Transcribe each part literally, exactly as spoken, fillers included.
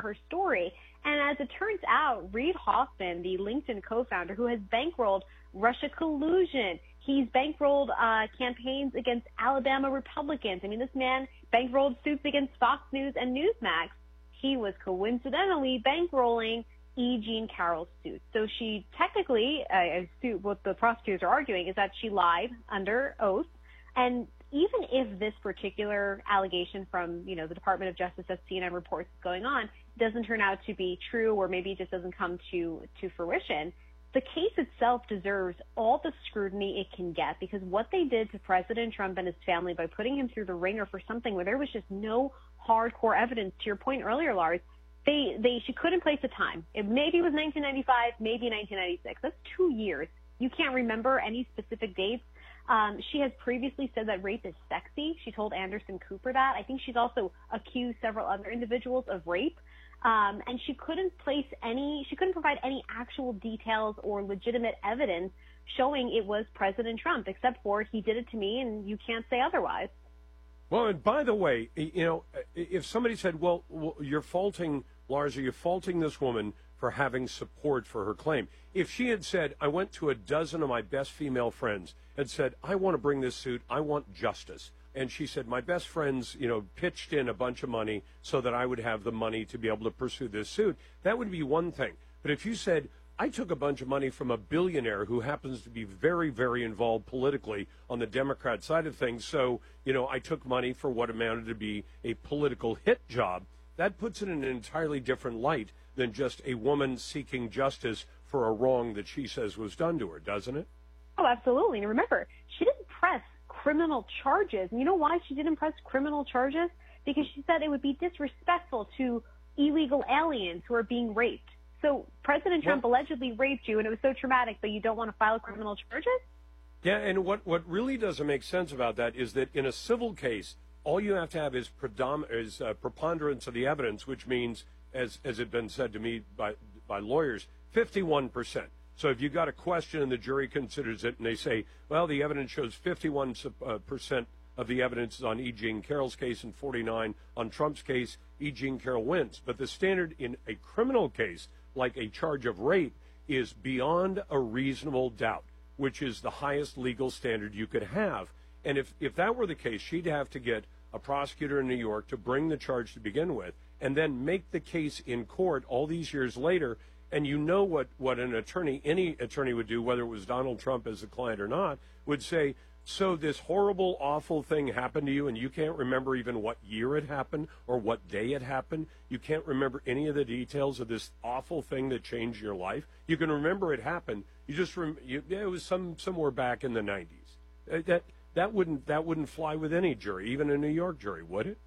her story. And as it turns out, Reid Hoffman, the LinkedIn co-founder who has bankrolled Russia collusion, he's bankrolled uh, campaigns against Alabama Republicans. I mean, this man bankrolled suits against Fox News and Newsmax. He was coincidentally bankrolling E. Jean Carroll's suit. So she technically, uh, suit, what the prosecutors are arguing is that she lied under oath. And even if this particular allegation from, you know, the Department of Justice as C N N reports is going on doesn't turn out to be true, or maybe it just doesn't come to, to fruition, the case itself deserves all the scrutiny it can get, because what they did to President Trump and his family by putting him through the ringer for something where there was just no hardcore evidence, to your point earlier, Lars, they, they she couldn't place a time. It maybe it was nineteen ninety-five, maybe nineteen ninety-six. That's two years. You can't remember any specific dates. Um, she has previously said that rape is sexy. She told Anderson Cooper that. I think she's also accused several other individuals of rape. Um, and she couldn't place any, she couldn't provide any actual details or legitimate evidence showing it was President Trump, except for he did it to me and you can't say otherwise. Well, and by the way, you know, if somebody said, well, you're faulting, Lars, are you faulting this woman for having support for her claim? If she had said, I went to a dozen of my best female friends and said, I want to bring this suit, I want justice. And she said, my best friends, you know, pitched in a bunch of money so that I would have the money to be able to pursue this suit, that would be one thing. But if you said, I took a bunch of money from a billionaire who happens to be very, very involved politically on the Democrat side of things, so, you know, I took money for what amounted to be a political hit job, that puts it in an entirely different light than just a woman seeking justice for a wrong that she says was done to her, doesn't it? Oh, absolutely. And remember, she didn't press criminal charges. And you know why she didn't press criminal charges? Because she said it would be disrespectful to illegal aliens who are being raped. So President Trump well, allegedly raped you, and it was so traumatic, but you don't want to file criminal charges? Yeah, and what, what really doesn't make sense about that is that in a civil case, all you have to have is, predom- is uh, preponderance of the evidence, which means, as as had been said to me by by lawyers, fifty-one percent. So if you've got a question and the jury considers it and they say, well, the evidence shows fifty-one percent of the evidence is on E. Jean Carroll's case and forty-nine on Trump's case, E. Jean Carroll wins. But the standard in a criminal case, like a charge of rape, is beyond a reasonable doubt, which is the highest legal standard you could have. And if, if that were the case, she'd have to get a prosecutor in New York to bring the charge to begin with and then make the case in court all these years later. And you know what, what an attorney, any attorney would do, whether it was Donald Trump as a client or not, would say, so this horrible, awful thing happened to you and you can't remember even what year it happened or what day it happened. You can't remember any of the details of this awful thing that changed your life. You can remember it happened. You just rem- you, it was some somewhere back in the nineties. Uh, that that wouldn't that wouldn't fly with any jury, even a New York jury, would it?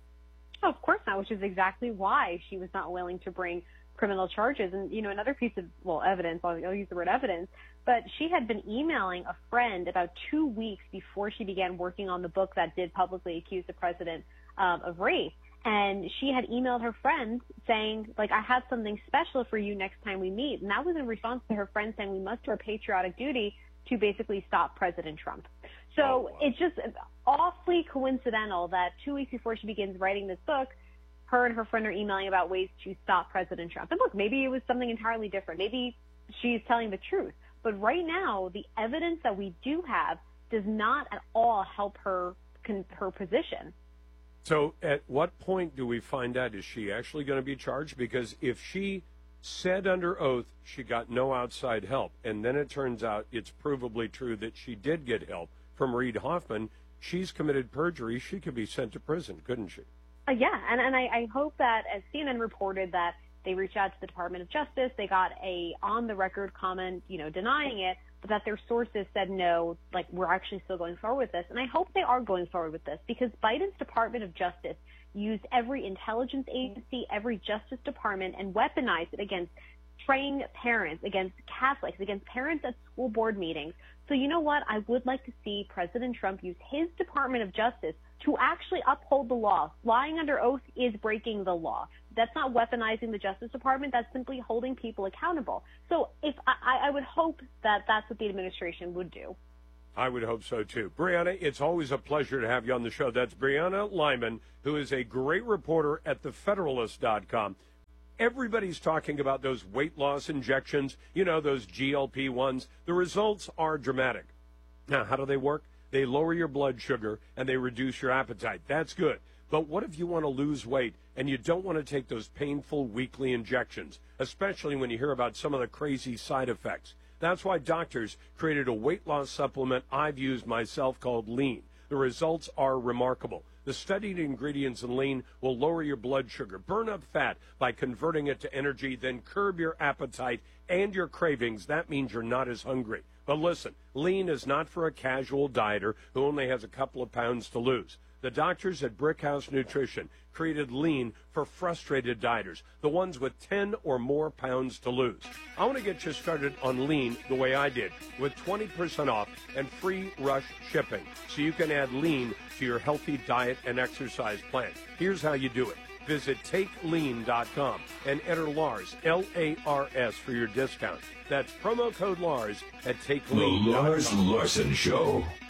Oh, of course not, which is exactly why she was not willing to bring criminal charges. And, you know, another piece of, well, evidence, I'll, I'll use the word evidence, but she had been emailing a friend about two weeks before she began working on the book that did publicly accuse the president um, of rape. And she had emailed her friend saying, like, I have something special for you next time we meet. And that was in response to her friend saying we must do our patriotic duty to basically stop President Trump. So oh, wow. It's just awfully coincidental that two weeks before she begins writing this book, her and her friend are emailing about ways to stop President Trump. And look, maybe it was something entirely different. Maybe she's telling the truth. But right now, the evidence that we do have does not at all help her her position. So at what point do we find out, is she actually going to be charged? Because if she said under oath she got no outside help, and then it turns out it's provably true that she did get help from Reid Hoffman, she's committed perjury. She could be sent to prison, couldn't she? Uh, yeah, and, and I, I hope that, as C N N reported, that they reached out to the Department of Justice, they got a on-the-record comment, you know, denying it, but that their sources said no, like, we're actually still going forward with this. And I hope they are going forward with this, because Biden's Department of Justice used every intelligence agency, every Justice Department, and weaponized it against praying parents, against Catholics, against parents at school board meetings. So you know what? I would like to see President Trump use his Department of Justice to actually uphold the law. Lying under oath is breaking the law. That's not weaponizing the Justice Department. That's simply holding people accountable. So if I, I would hope that that's what the administration would do. I would hope so, too. Brianna, it's always a pleasure to have you on the show. That's Brianna Lyman, who is a great reporter at the federalist dot com. Everybody's talking about those weight loss injections, you know, those G L P ones. The results are dramatic. Now, how do they work? They lower your blood sugar and they reduce your appetite. That's good. But what if you want to lose weight and you don't want to take those painful weekly injections, especially when you hear about some of the crazy side effects? That's why doctors created a weight loss supplement I've used myself called Lean. The results are remarkable. The studied ingredients in Lean will lower your blood sugar, burn up fat by converting it to energy, then curb your appetite and your cravings. That means you're not as hungry. But listen, Lean is not for a casual dieter who only has a couple of pounds to lose. The doctors at Brickhouse Nutrition created Lean for frustrated dieters, the ones with ten or more pounds to lose. I want to get you started on Lean the way I did, with twenty percent off and free rush shipping, so you can add Lean to your healthy diet and exercise plan. Here's how you do it. Visit take lean dot com and enter Lars, L A R S, for your discount. That's promo code Lars at take lean dot com. The Lars Larson Show.